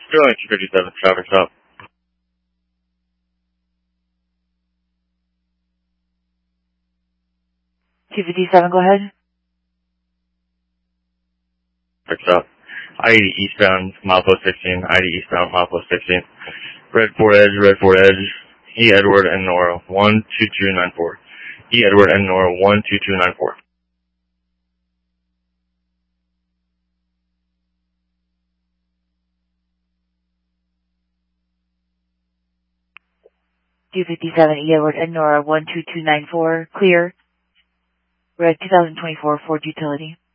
Sterling 257, traffic stop. 257, go ahead. Traffic stop. ID eastbound, milepost 16. ID eastbound, milepost 16. Red Ford Edge. E. Edward and Nora 12294. E. Edward and Nora 12294. E. Edward and Nora 12294, clear. Red 2024 Ford Utility.